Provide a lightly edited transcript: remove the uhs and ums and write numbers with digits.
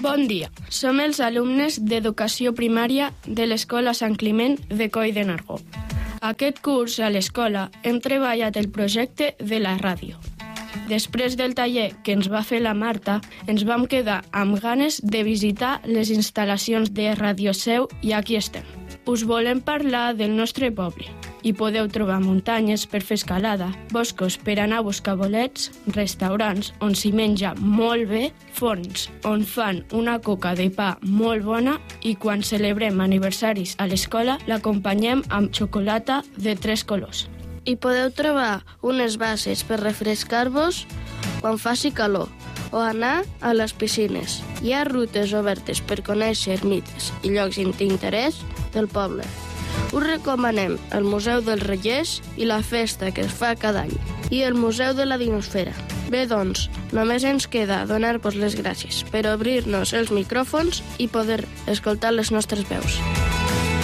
Bon dia, som els alumnes d'Educació Primària de l'Escola Sant Climent de Coll de Nargó. Aquest curs a l'escola hem treballat el projecte de la ràdio. Després del taller que ens va fer la Marta, ens vam quedar amb ganes de visitar les instal·lacions de Ràdio Seu i aquí estem. Us volem parlar del nostre poble. Hi podeu trobar muntanyes per fer escalada, boscos per anar a buscar bolets, restaurants on s'hi menja molt bé, forns on fan una coca de pa molt bona i quan celebrem aniversaris a l'escola l'acompanyem amb xocolata de 3 colors. Hi podeu trobar unes bases per refrescar-vos quan faci calor o anar a les piscines. Hi ha rutes obertes per conèixer mites i llocs d'interès del poble. Us recomanem el Museu dels Rellers i la festa que es fa cada any, i el Museu de la Dinosfera. Bé, doncs, només ens queda donar-vos les gràcies per obrir-nos els micròfons i poder escoltar les nostres veus.